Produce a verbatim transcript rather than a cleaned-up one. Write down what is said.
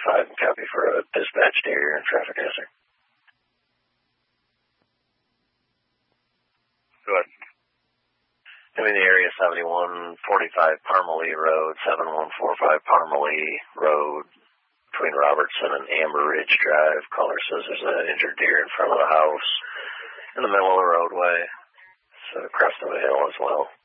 five and copy for a dispatch deer and traffic hazard. Good. I'm in the area seventy-one forty-five Parmalee Road, seven one four five Parmalee Road, between Robertson and Amber Ridge Drive. Caller says there's an injured deer in front of the house, in the middle of the roadway. It's uh, crest of a hill as well.